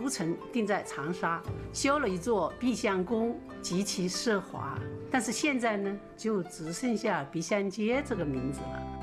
都城定在长沙，修了一座碧香宫，极其奢华。但是现在呢，就只剩下碧香街这个名字了。